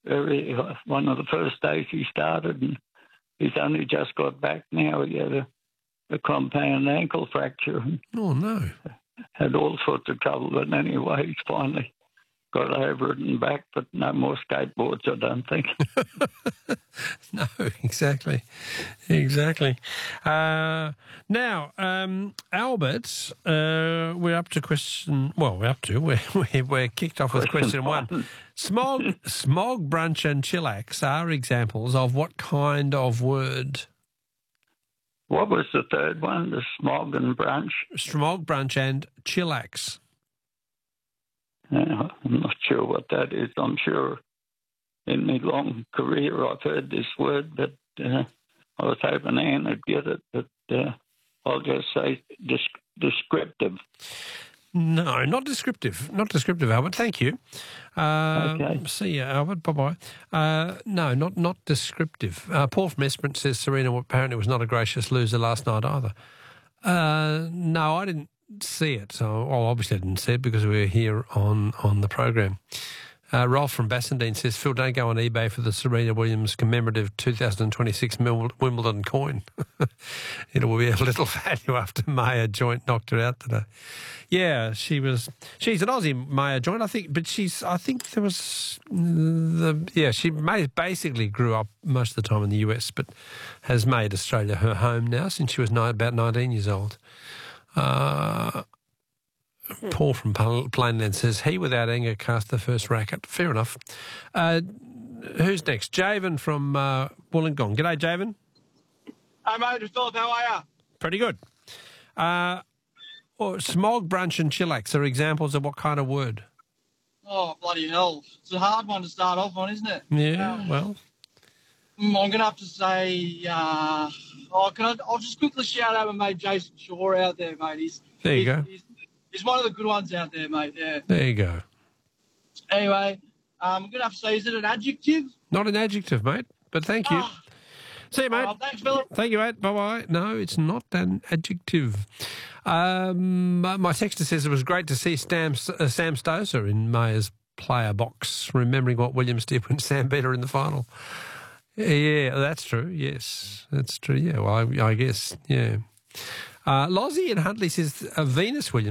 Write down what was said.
one of the first days he started, and he's only just got back now. He had a compound ankle fracture and Oh, no. had all sorts of trouble. But anyway, he's finally got over it and back, but no more skateboards, I don't think. No, exactly. Now, Albert, we're up to question... Well, we're kicked off with question one. Smog, brunch and chillax are examples of what kind of word? What was the third one? The smog and brunch? Smog, brunch and chillax. I'm not sure what that is. I'm sure in my long career I've heard this word, but I was hoping Anne would get it, but I'll just say descriptive. No, not descriptive. Not descriptive, Albert. Thank you. Okay. See you, Albert. Bye-bye. No, not descriptive. Paul from Esperance says Serena apparently was not a gracious loser last night either. No, I didn't see it. So, obviously I didn't see it because we were here on the program. Rolf from Bassendean says, Phil, don't go on eBay for the Serena Williams commemorative 2026 Wimbledon coin. It will be a little value after Maya Joint knocked her out today. Yeah, she's an Aussie, Maya Joint, I think, but she basically grew up most of the time in the US, but has made Australia her home now since she was about 19 years old. Paul from Plainland says, he without anger cast the first racket. Fair enough. Who's next? Javen from Wollongong. G'day, Javen. Hey, mate, Philip, how are you? Pretty good. Smog, brunch and chillax are examples of what kind of word? Oh, bloody hell. It's a hard one to start off on, isn't it? Yeah, well. I'm going to have to say, I'll just quickly shout out my mate Jason Shaw out there, mate. There you go. He's one of the good ones out there, mate, yeah. There you go. Anyway, I'm going to have to say, is it an adjective? Not an adjective, mate, but thank you. See you, mate. Thanks, Philip. Thank you, mate. Bye-bye. No, it's not an adjective. My texter says it was great to see Sam Stosur in Maya's player box, remembering what Williams did when Sam beat her in the final. Yeah, that's true. Yes, that's true. Yeah, well, I guess, yeah. Lozzie in Huntley says Venus Williams